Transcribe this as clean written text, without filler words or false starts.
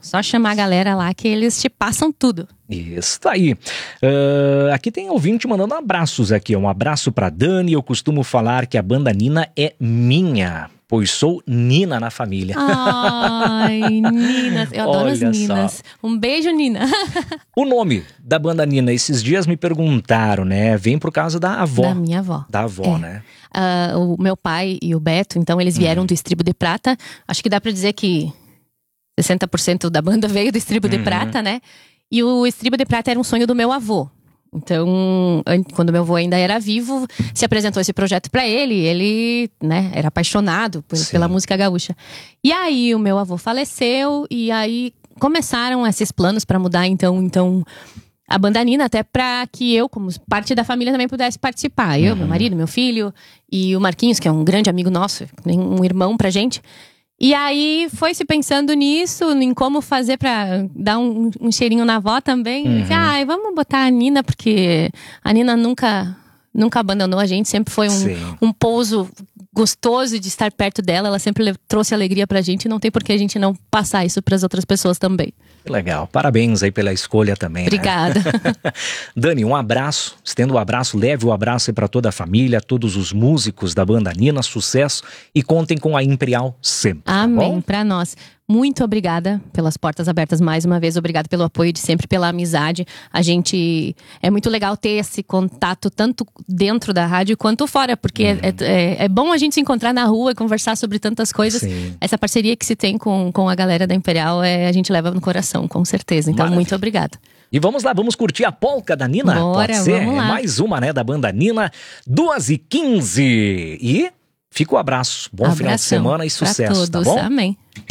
Só chamar a galera lá que eles te passam tudo. Isso, tá aí. Aqui tem ouvinte mandando abraços aqui. Um abraço pra Dani. Eu costumo falar que a banda Nina é minha, pois sou Nina na família. Ai, Nina, eu adoro as Ninas. Um beijo, Nina. O nome da banda Nina, esses dias me perguntaram, né? Vem por causa da avó. Da minha avó. Da avó, né? O meu pai e o Beto, então eles vieram do Estribo de Prata. Acho que dá pra dizer que 60% da banda veio do Estribo de Prata, né? E o Estribo de Prata era um sonho do meu avô. Então, quando meu avô ainda era vivo, se apresentou esse projeto pra ele. Ele, né, era apaixonado pela música gaúcha. E aí, o meu avô faleceu. E aí, começaram esses planos pra mudar, então a banda Nina, até pra que eu, como parte da família, também pudesse participar. Eu, meu marido, meu filho e o Marquinhos, que é um grande amigo nosso, um irmão pra gente. E aí foi se pensando nisso, em como fazer pra dar um cheirinho na avó também. Vamos botar a Nina, porque a Nina nunca abandonou a gente, sempre foi um pouso gostoso de estar perto dela. Ela sempre trouxe alegria pra gente, e não tem por que a gente não passar isso pras outras pessoas também. Legal, parabéns aí pela escolha também. Obrigada. Né? Dani, um abraço, estenda o abraço, leve o abraço aí pra toda a família, todos os músicos da banda Nina, sucesso, e contem com a Imperial sempre. Amém, pra nós. Muito obrigada pelas portas abertas mais uma vez, obrigada pelo apoio de sempre, pela amizade. É muito legal ter esse contato tanto dentro da rádio quanto fora, porque é bom a gente se encontrar na rua e conversar sobre tantas coisas. Sim. Essa parceria que se tem com a galera da Imperial, a gente leva no coração, com certeza. Então, muito obrigada. E vamos lá, vamos curtir a polca da Nina? Bora, pode ser? Vamos lá. Mais uma, né, da banda Nina, 2h15. E fica o abraço. Bom final de semana e sucesso, pra todos. tá bom? Amém.